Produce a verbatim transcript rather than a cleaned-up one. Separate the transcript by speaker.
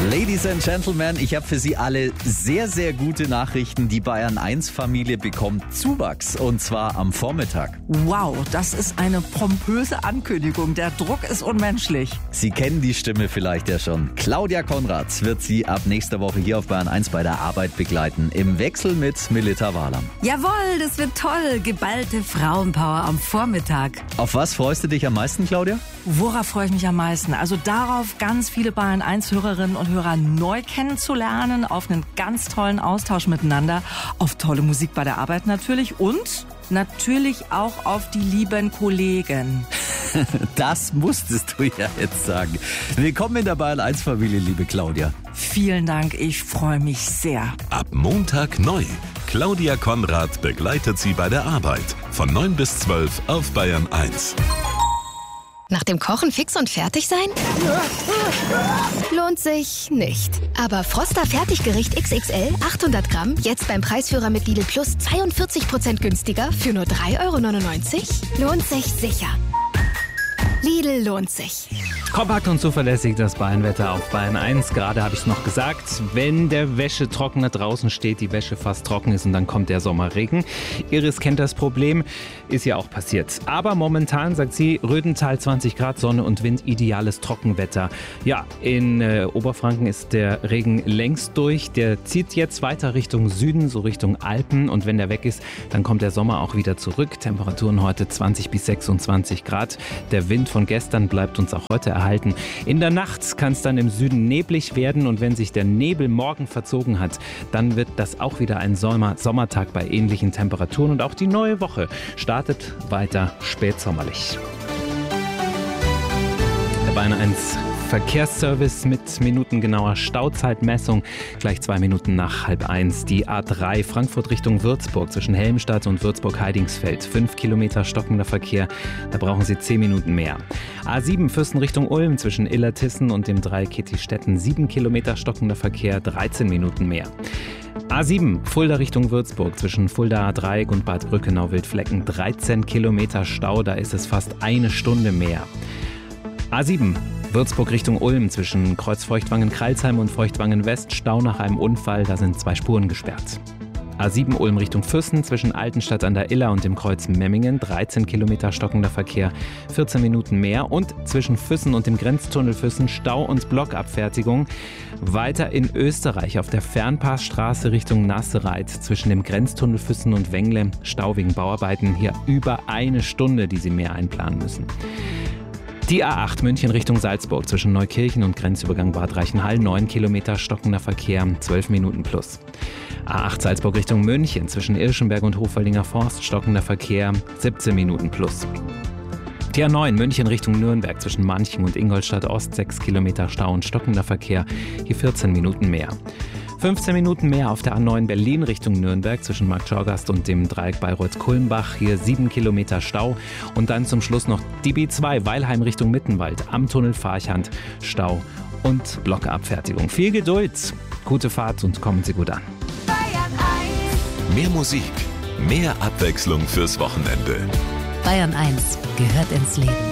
Speaker 1: Ladies and Gentlemen, ich habe für Sie alle sehr, sehr gute Nachrichten. Die Bayern eins Familie bekommt Zuwachs und zwar am Vormittag.
Speaker 2: Wow, das ist eine pompöse Ankündigung. Der Druck ist unmenschlich.
Speaker 1: Sie kennen die Stimme vielleicht ja schon. Claudia Konrad wird Sie ab nächster Woche hier auf Bayern eins bei der Arbeit begleiten. Im Wechsel mit Melita Wahlam.
Speaker 3: Jawohl, das wird toll. Geballte Frauenpower am Vormittag.
Speaker 1: Auf was freust du dich am meisten, Claudia?
Speaker 2: Worauf freue ich mich am meisten? Also darauf, ganz viele Bayern eins Hörerinnen und Hörer neu kennenzulernen, auf einen ganz tollen Austausch miteinander, auf tolle Musik bei der Arbeit natürlich und natürlich auch auf die lieben Kollegen.
Speaker 1: Das musstest du ja jetzt sagen. Willkommen in der Bayern eins Familie, liebe Claudia.
Speaker 2: Vielen Dank, ich freue mich sehr.
Speaker 4: Ab Montag neu. Claudia Konrad begleitet Sie bei der Arbeit. Von neun bis zwölf auf Bayern eins.
Speaker 5: Nach dem Kochen fix und fertig sein? Lohnt sich nicht. Aber Froster Fertiggericht X X L achthundert Gramm jetzt beim Preisführer mit Lidl Plus zweiundvierzig Prozent günstiger für nur drei Euro neunundneunzig? Lohnt sich sicher. Lidl lohnt sich.
Speaker 6: Kompakt und zuverlässig das Bayernwetter auf Bayern eins. Gerade habe ich es noch gesagt, wenn der Wäschetrockner draußen steht, die Wäsche fast trocken ist und dann kommt der Sommerregen. Iris kennt das Problem, ist ja auch passiert. Aber momentan, sagt sie, Rödental zwanzig Grad, Sonne und Wind, ideales Trockenwetter. Ja, in äh, Oberfranken ist der Regen längst durch. Der zieht jetzt weiter Richtung Süden, so Richtung Alpen. Und wenn der weg ist, dann kommt der Sommer auch wieder zurück. Temperaturen heute zwanzig bis sechsundzwanzig Grad. Der Wind von gestern bleibt uns auch heute erhalten. In der Nacht kann es dann im Süden neblig werden und wenn sich der Nebel morgen verzogen hat, dann wird das auch wieder ein Sommer- Sommertag bei ähnlichen Temperaturen und auch die neue Woche startet weiter spätsommerlich. Der Bayern eins Verkehrsservice mit minutengenauer Stauzeitmessung. Gleich zwei Minuten nach halb eins. Die A drei Frankfurt Richtung Würzburg zwischen Helmstadt und Würzburg-Heidingsfeld. Fünf Kilometer stockender Verkehr. Da brauchen Sie zehn Minuten mehr. A sieben Fürsten Richtung Ulm zwischen Illertissen und dem Dreieck Kitti-Stetten. Sieben Kilometer stockender Verkehr. dreizehn Minuten mehr. A sieben Fulda Richtung Würzburg zwischen Fulda Dreieck und Bad Brückenau-Wildflecken. dreizehn Kilometer Stau. Da ist es fast eine Stunde mehr. A sieben Würzburg Richtung Ulm zwischen Kreuz Feuchtwangen-Kralsheim und Feuchtwangen-West. Stau nach einem Unfall, da sind zwei Spuren gesperrt. A sieben Ulm Richtung Füssen zwischen Altenstadt an der Iller und dem Kreuz Memmingen. dreizehn Kilometer stockender Verkehr, vierzehn Minuten mehr. Und zwischen Füssen und dem Grenztunnel Füssen Stau und Blockabfertigung. Weiter in Österreich auf der Fernpassstraße Richtung Nassereit zwischen dem Grenztunnel Füssen und Wengle. Stau wegen Bauarbeiten. Hier über eine Stunde, die Sie mehr einplanen müssen. Die A acht München Richtung Salzburg zwischen Neukirchen und Grenzübergang Bad Reichenhall. neun Kilometer stockender Verkehr, zwölf Minuten plus. A acht Salzburg Richtung München zwischen Irschenberg und Hofwaldinger Forst. Stockender Verkehr, siebzehn Minuten plus. Die A neun München Richtung Nürnberg zwischen Manching und Ingolstadt Ost. sechs Kilometer Stau und stockender Verkehr, hier vierzehn Minuten mehr. fünfzehn Minuten mehr auf der A neun Berlin Richtung Nürnberg zwischen Marktschorgast und dem Dreieck Bayreuth-Kulmbach. Hier sieben Kilometer Stau. Und dann zum Schluss noch die B zwei Weilheim Richtung Mittenwald am Tunnel Farchand. Stau und Blockabfertigung. Viel Geduld, gute Fahrt und kommen Sie gut an.
Speaker 4: Mehr Musik, mehr Abwechslung fürs Wochenende.
Speaker 3: Bayern eins gehört ins Leben.